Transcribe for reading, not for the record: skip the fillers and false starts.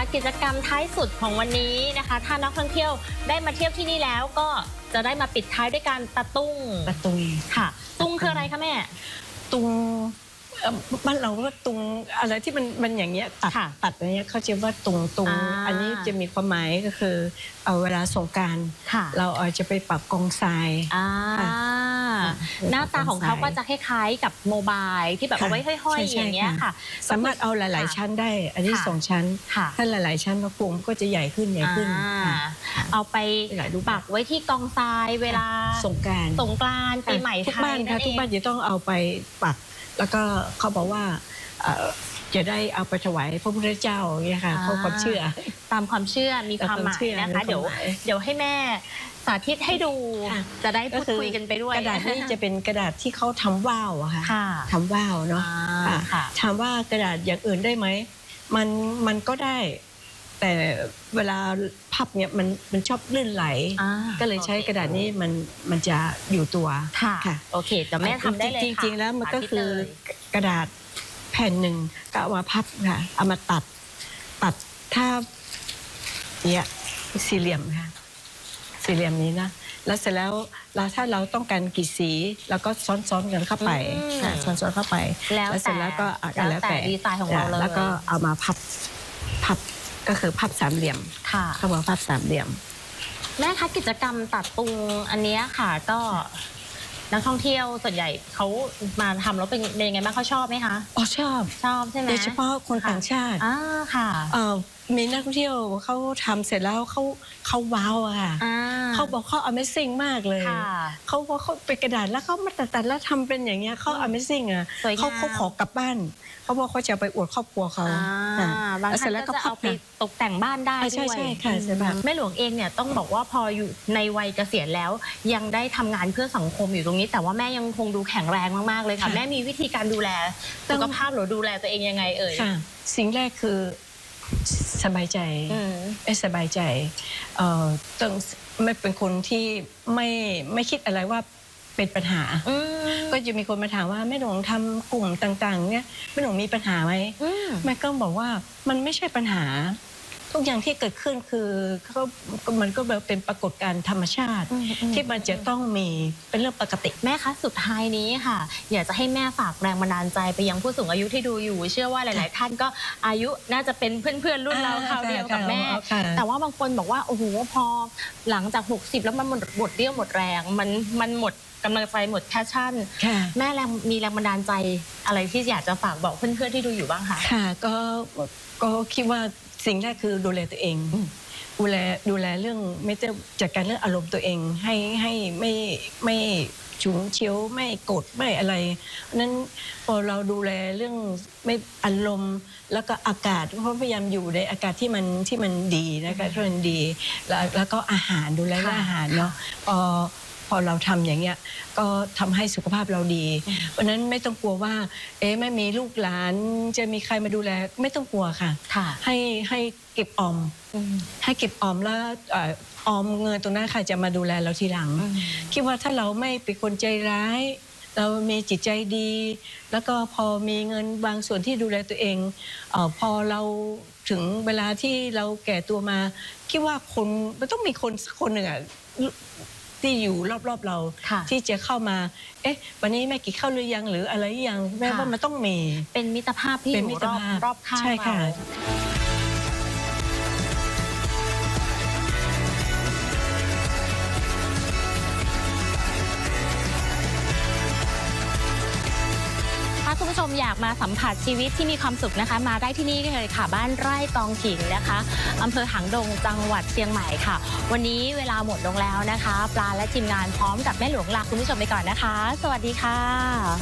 กิจกรรมท้ายสุดของวันนี้นะคะถ้านักท่องเที่ยวได้มาเที่ยวที่นี่แล้วก็จะได้มาปิดท้ายด้วยการตะตุ้งค่ะตุ้งคืออะไรคะแม่ตุงบ้านเราก็ตุงอะไรที่มันอย่างเงี้ยตัดอย่างเงี้ยเขาจะว่าตุงอันนี้จะมีความหมายก็คือเอาเวลาสงกรานต์เราอาจจะไปปักกองทรายหน้าตาของเขาก็จะคล้ายๆกับโมบายที่แบบเอาไว้ห้อยๆอย่างเงี้ยค่ะสามารถเอาหลายๆชั้นได้อันนี้2 ชั้นถ้าหลายๆชั้นก็ปุ่มก็จะใหญ่ขึ้นเอาไปปักไว้ที่กองทรายเวลาสงกรานต์ปีใหม่ไทยทุกบ้านจะต้องเอาไปปักแล้วก็เขาบอกว่าจะได้เอาไปถวายพระพุทธเจ้าเนี่ยค่ะเพราะความเชื่อตามความเชื่อมีความหมายนะคะเดี๋ยวให้แม่สาธิตให้ดูจะได้พูดคุยกันไปด้วยกระดาษนี้จะเป็นกระดาษที่เขาทำว่าวอะค่ะทำว่าวเนาะถามว่ากระดาษอย่างอื่นได้ไหมมันก็ได้แต่เวลาพับเนี่ยมันชอบลื่นไหลก็เลยใช้กระดาษนี้มันจะอยู่ตัวค่ะโอเคแต่แม่ทำได้เลยจริงๆแล้วมันก็คือกระดาษแผ่นหนึ่งก็เอามาพับค่ะเอามาตัดถ้าเนี่ยสี่เหลี่ยมค่ะสี่เหลี่ยมนี้นะแล้วเสร็จแล้วถ้าเราต้องการกี่สีแล้วก็ซ้อนกันเข้าไปซ้อนเข้าไปแล้วเสร็จแล้วก็แล้วแต่ดีไซน์ของเราเลยแล้วก็เอามาพับก็คือพับสามเหลี่ยมเข้ามาพับสามเหลี่ยมแม่คะกิจกรรมตัดตุงอันนี้ค่ะก็นักท่องเที่ยวส่วนใหญ่เขามาทำแล้วเป็นยังไงบ้างเขาชอบไหมคะอ๋อชอบใช่ไหมโดยเฉพาะคนต่างชาติค่ะมีนักท่องเที่ยวเขาทำเสร็จแล้วเขาว้าวอะค่ะเขาบอกเขา Amazing มากเลยเขาเป็นกระดาษแล้วเขามาตัดแล้วทำเป็นอย่างเงี้ยเขา Amazing อะเขาขอกลับบ้านเขาบอกเขาจะไปอวดครอบครัวเขาบางท่านก็จะเอาไปตกแต่งบ้านได้ด้วยใช่ค่ะแม่หลวงเองเนี่ยต้องบอกว่าพออยู่ในวัยเกษียณแล้วยังได้ทำงานเพื่อสังคมอยู่ตรงนี้แต่ว่าแม่ยังคงดูแข็งแรงมากๆเลยค่ะแม่มีวิธีการดูแลสุขภาพหรือดูแลตัวเองยังไงเอ่ยสิ่งแรกคือสบายใจสบายใจต้องไม่เป็นคนที่ไม่คิดอะไรว่าเป็นปัญหาก็จะมีคนมาถามว่าแม่หลวงทำกลุ่มต่างๆเนี่ยแม่หลวงมีปัญหาไหมแม่ก็บอกว่ามันไม่ใช่ปัญหาทุกอย่างที่เกิดขึ้นคือมันก็แบบเป็นปรากฏการณ์ธรรมชาติที่มันจะต้องมีเป็นเรื่องปกติแม่คะสุดท้ายนี้ค่ะอยากจะให้แม่ฝากแรงบันดาลใจไปยังผู้สูงอายุที่ดูอยู่เชื่อว่าหลายๆท่านก็อายุน่าจะเป็นเพื่อนๆรุ่นเราคราวเดียวกับแม่แต่ว่าบางคนบอกว่าโอ้โหพอหลังจาก60แล้วมันหมดเรี่ยวหมดแรงมันหมดกำลังใจหมดแพชชั่นแม่มีแรงบันดาลใจอะไรที่อยากจะฝากบอกเพื่อนๆที่ดูอยู่บ้างคะค่ะก็คิดว่าสิ่งแรกคือดูแลตัวเองดูแลเรื่องไม่จะจัดการเรื่องอารมณ์ตัวเองให้ไม่ฉุนเฉียวไม่โกรธไม่อะไรนั้นพอเราดูแลเรื่องไม่อารมณ์แล้วก็อากาศเพราะพยายามอยู่ในอากาศที่มันดีนะคะที่มันดีแล้วก็อาหารดูแลอาหารเนาะพอเราทำอย่างเงี้ยก็ทำให้สุขภาพเราดีเพราะนั้นไม่ต้องกลัวว่าไม่มีลูกหลานจะมีใครมาดูแลไม่ต้องกลัวค่ะให้เก็บออมให้เก็บออมแล้วออมเงินตรงนั้นค่ะจะมาดูแลเราทีหลังคิดว่าถ้าเราไม่เป็นคนใจร้ายเรามีจิตใจดีแล้วก็พอมีเงินบางส่วนที่ดูแลตัวเองพอเราถึงเวลาที่เราแก่ตัวมาคิดว่ามันต้องมีคนหนึ่งอะที่อยู่รอบๆเราที่จะเข้ามาวันนี้แม่กินข้าวหรือยังหรืออะไรยังแม่ว่ามันต้องมีเป็นมิตรภาพที่อยู่รอบข้างเราใช่ค่ะคุณผู้ชมอยากมาสัมผัสชีวิตที่มีความสุขนะคะมาได้ที่นี่เลยค่ะบ้านไร่กองขิงนะคะอำเภอหางดงจังหวัดเชียงใหม่ค่ะวันนี้เวลาหมดลงแล้วนะคะปลาและทีมงานพร้อมกับแม่หลวงลาคุณผู้ชมไปก่อนนะคะสวัสดีค่ะ